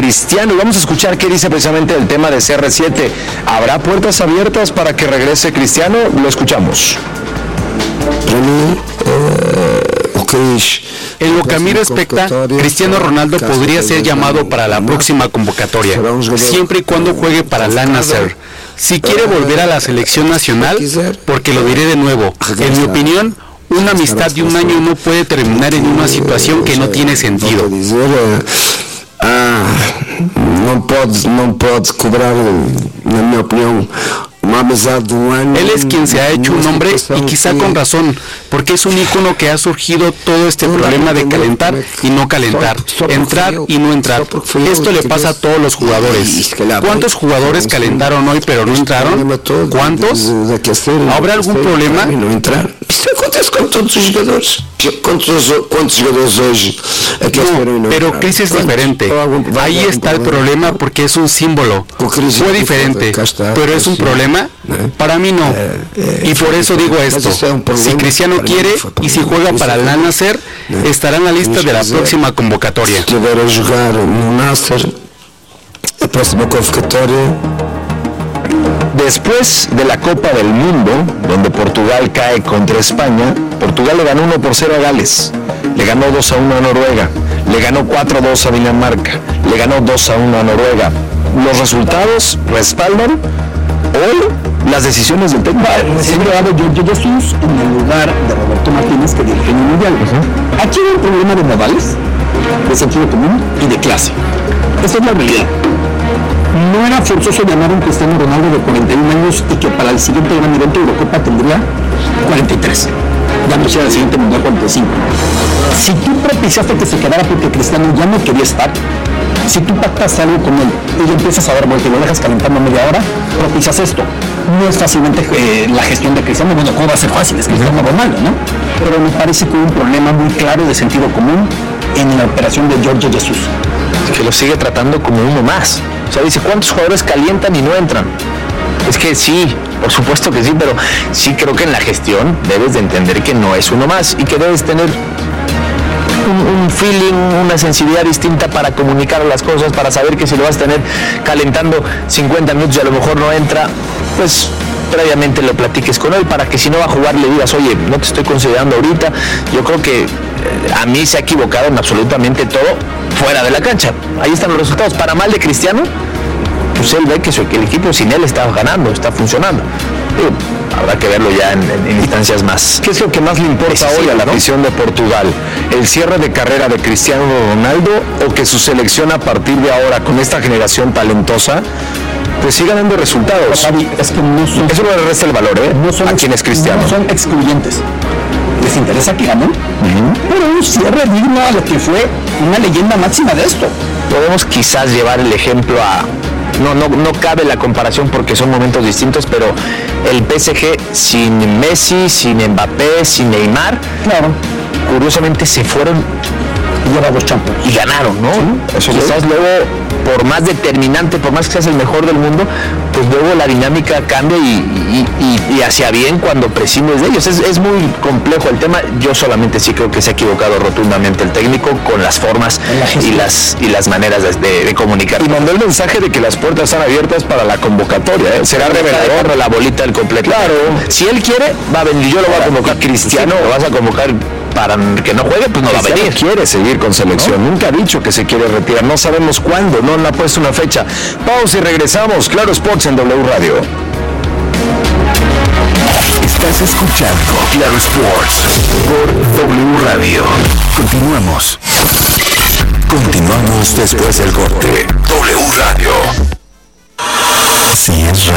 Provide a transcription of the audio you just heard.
Cristiano. Y vamos a escuchar qué dice precisamente el tema de CR7. ¿Habrá puertas abiertas para que regrese Cristiano? Lo escuchamos. En lo que a mí respecta, Cristiano Ronaldo podría ser llamado para la próxima convocatoria, siempre y cuando juegue para el Al-Nassr. Si quiere volver a la selección nacional, porque lo diré de nuevo, en mi opinión, una amistad de un año no puede terminar en una situación que no tiene sentido. Não pode cobrar, na minha opinião, uma amizade de um ano. Él es quien se ha hecho un nombre y quizá con razón, porque es un ícono que ha surgido todo este problema de calentar y no calentar, entrar y no entrar. Esto le pasa a todos los jugadores. ¿Cuántos jugadores calentaron hoy pero no entraron? ¿Cuántos? ¿Habrá algún problema? Isso acontece com todos os jogadores. ¿Cuántos jogadores hoje aqueceram? No, pero Chris es diferente. Ahí está el problema porque es un símbolo. Fue diferente, pero es un problema. Para mí no. Y por eso digo esto. Si Cristiano quiere y si juega para el Al-Nassr, estará en la lista de la próxima convocatoria. Si estiver a jogar no Nassr, a próxima convocatoria. Después de la Copa del Mundo, donde Portugal cae contra España, Portugal le ganó 1-0 a Gales, le ganó 2-1 a Noruega, le ganó 4-2 a Dinamarca, le ganó 2-1 a Noruega. Los resultados respaldan hoy las decisiones del técnico. Siempre ha dado Jorge Jesús en el lugar de Roberto Martínez, que dirige el Mundial. Aquí hay un problema de modales, de sentido común y de clase. Esa es la realidad. No era forzoso llamar a un Cristiano Ronaldo de 41 años y que para el siguiente gran evento de Eurocopa tendría 43. Ya no sea el siguiente Mundial 45. Si tú propiciaste que se quedara porque Cristiano ya no quería estar, si tú pactas algo con él y le empiezas a dar vuelta y lo dejas calentando media hora, propicias esto. No es fácilmente la gestión de Cristiano. Bueno, ¿cómo va a ser fácil? Es Cristiano Ronaldo, ¿no? Pero me parece que hubo un problema muy claro de sentido común en la operación de Jorge Jesús. Que lo sigue tratando como uno más. O sea, dice, ¿cuántos jugadores calientan y no entran? Es que sí, por supuesto que sí, pero sí creo que en la gestión debes de entender que no es uno más y que debes tener un feeling, una sensibilidad distinta para comunicar las cosas, para saber que si lo vas a tener calentando 50 minutos y a lo mejor no entra, pues previamente lo platiques con él para que si no va a jugar le digas, oye, no te estoy considerando ahorita. Yo creo que a mí se ha equivocado en absolutamente todo fuera de la cancha. Ahí están los resultados. Para mal de Cristiano, pues él ve que el equipo sin él está ganando, está funcionando. Habrá que verlo ya en instancias más. ¿Qué es lo que más le importa hoy a la afición de Portugal? ¿El cierre de carrera de Cristiano Ronaldo o que su selección a partir de ahora, con esta generación talentosa, pues siga dando resultados? Es que no son, eso no le resta el valor, no son a quien es Cristiano. No son excluyentes. Les interesa que ganen, pero un cierre digno a lo que fue una leyenda máxima de esto. Podemos quizás llevar el ejemplo a... No cabe la comparación porque son momentos distintos, pero el PSG sin Messi, sin Mbappé, sin Neymar, claro, curiosamente se fueron y lleva 2 Champions y ganaron, ¿no? Sí, eso quizás luego, por más determinante, por más que seas el mejor del mundo, pues luego la dinámica cambia y hacia bien cuando prescindes de ellos. Es muy complejo el tema. Yo solamente sí creo que se ha equivocado rotundamente el técnico con las formas y las maneras de comunicar. Y mandó el mensaje de que las puertas están abiertas para la convocatoria, ¿eh? Será revelador la bolita del completo. Claro, si él quiere, va a venir. Yo lo voy a convocar. Cristiano, lo vas a convocar para que no juegue, pues no va a venir. Quiere seguir con selección, ¿no? Nunca ha dicho que se quiere retirar, no sabemos cuándo, no le ha puesto una fecha. Pausa y regresamos. Claro Sports en W Radio. Estás escuchando Claro Sports por W Radio. Continuamos después del corte. W Radio. Si es